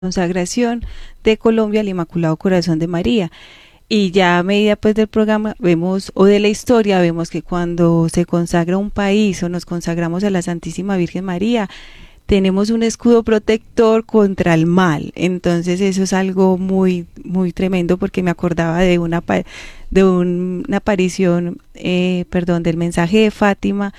consagración de Colombia al Inmaculado Corazón de María. Y ya a medida pues del programa vemos, o de la historia, vemos que cuando se consagra un país o nos consagramos a la Santísima Virgen María, tenemos un escudo protector contra el mal. Entonces eso es algo muy, muy tremendo, porque me acordaba de una aparición, del mensaje de Fátima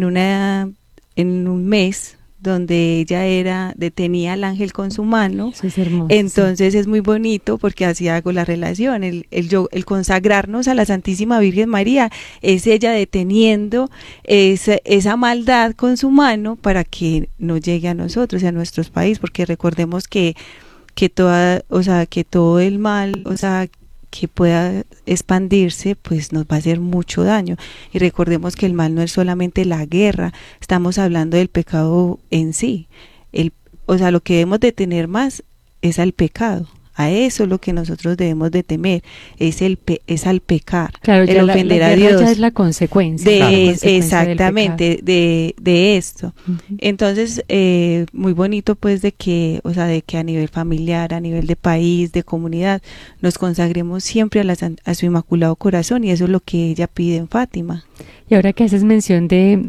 en un mes, donde ella detenía al ángel con su mano. Eso es hermoso. Entonces es muy bonito, porque así hago la relación, el consagrarnos a la Santísima Virgen María es ella deteniendo esa maldad con su mano para que no llegue a nosotros, a nuestros países, porque recordemos que que todo el mal, que pueda expandirse, pues nos va a hacer mucho daño. Y recordemos que el mal no es solamente la guerra, estamos hablando del pecado en sí. Lo que debemos de temer más es al pecado. A eso es lo que nosotros debemos de temer, es al pecar, Claro, el ya ofender la a guerra Dios. ya es la consecuencia. Exactamente, de esto. Uh-huh. Entonces, muy bonito pues de que a nivel familiar, a nivel de país, de comunidad, nos consagremos siempre a su Inmaculado Corazón, y eso es lo que ella pide en Fátima. Y ahora que haces mención de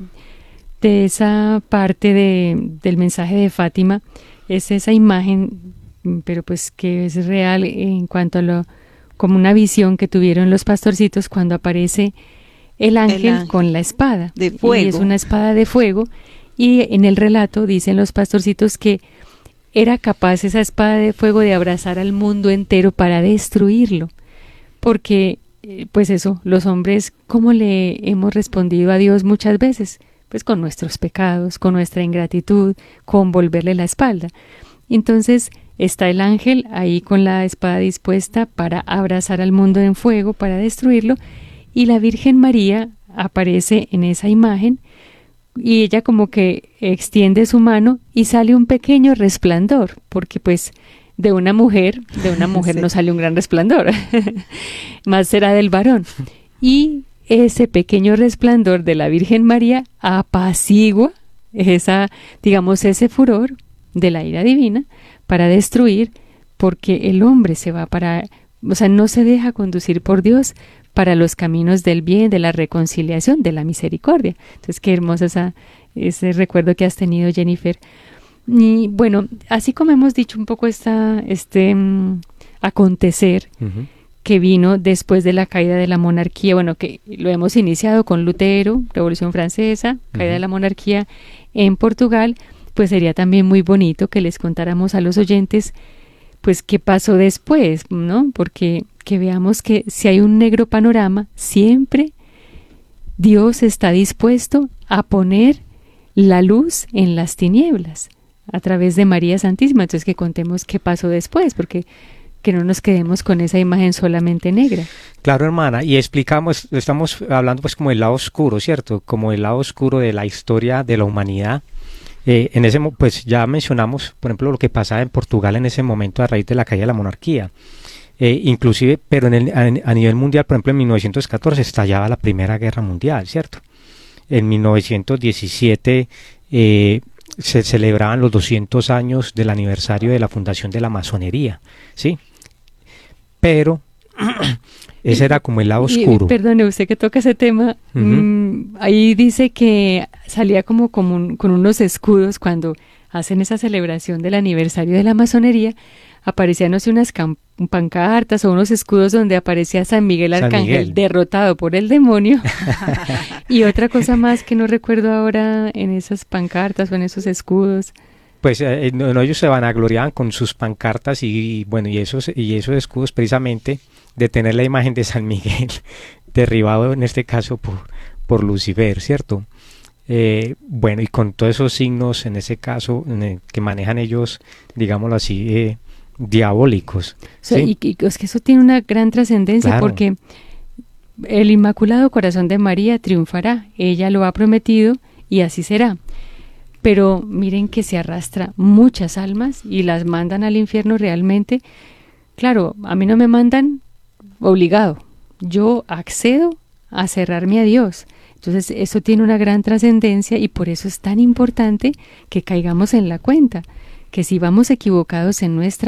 esa parte del mensaje de Fátima, es esa imagen, pero pues que es real en cuanto a como una visión que tuvieron los pastorcitos cuando aparece el ángel con la espada de fuego. Y es una espada de fuego, y en el relato dicen los pastorcitos que era capaz esa espada de fuego de abrazar al mundo entero para destruirlo, porque pues eso, los hombres, ¿cómo le hemos respondido a Dios muchas veces? Pues con nuestros pecados, con nuestra ingratitud, con volverle la espalda. Entonces está el ángel ahí con la espada dispuesta para abrazar al mundo en fuego, para destruirlo, y la Virgen María aparece en esa imagen, y ella como que extiende su mano y sale un pequeño resplandor, porque pues de una mujer sí, no sale un gran resplandor, más será del varón. Y ese pequeño resplandor de la Virgen María apacigua ese furor de la ira divina para destruir, porque el hombre no se deja conducir por Dios para los caminos del bien, de la reconciliación, de la misericordia. Entonces, qué hermoso ese recuerdo que has tenido, Jennifer. Y bueno, así como hemos dicho un poco acontecer Uh-huh. que vino después de la caída de la monarquía, bueno, que lo hemos iniciado con Lutero, Revolución Francesa, caída de la monarquía en Portugal, pues sería también muy bonito que les contáramos a los oyentes pues qué pasó después, ¿no? Porque que veamos que si hay un negro panorama, siempre Dios está dispuesto a poner la luz en las tinieblas a través de María Santísima. Entonces que contemos qué pasó después, porque que no nos quedemos con esa imagen solamente negra. Claro, hermana, y estamos hablando pues como el lado oscuro, ¿cierto? Como el lado oscuro de la historia de la humanidad. Pues ya mencionamos, por ejemplo, lo que pasaba en Portugal en ese momento a raíz de la caída de la monarquía. Inclusive, pero a nivel mundial, por ejemplo, en 1914 estallaba la Primera Guerra Mundial, ¿cierto? En 1917 se celebraban los 200 años del aniversario de la fundación de la masonería, ¿sí? Pero ese era como el lado oscuro. Perdone, usted que toca ese tema, ahí dice que salía como con unos escudos cuando hacen esa celebración del aniversario de la masonería, aparecían unas pancartas o unos escudos donde aparecía San Miguel Arcángel derrotado por el demonio. Y otra cosa más que no recuerdo ahora en esas pancartas o en esos escudos. Pues ellos se vanagloriaban con sus pancartas y esos escudos precisamente de tener la imagen de San Miguel derribado en este caso por Lucifer, ¿cierto? Y con todos esos signos en ese caso que manejan ellos, digámoslo así, diabólicos. ¿Sí? Y es que eso tiene una gran trascendencia, claro, porque el Inmaculado Corazón de María triunfará, ella lo ha prometido y así será. Pero miren que se arrastra muchas almas y las mandan al infierno realmente. Claro, a mí no me mandan obligado, yo accedo a cerrarme a Dios. Entonces eso tiene una gran trascendencia y por eso es tan importante que caigamos en la cuenta, que si vamos equivocados en nuestra